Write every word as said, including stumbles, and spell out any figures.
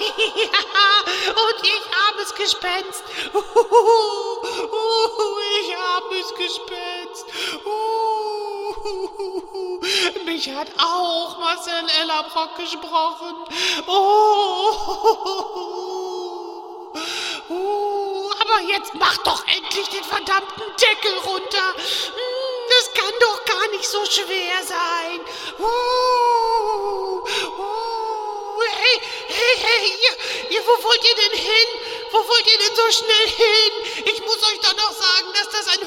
Ja, und ich armes Gespenst. Uhuhu, uhuhu, ich armes Gespenst. Uhuhu. Mich hat auch Marcel Ellerbrock gesprochen. Oh, oh, aber jetzt mach doch endlich den verdammten Deckel runter. Das kann doch gar nicht so schwer sein. Oh, oh, hey, hey, hey, ihr, ihr, wo wollt ihr denn hin? Wo wollt ihr denn so schnell hin? Ich muss euch doch noch sagen,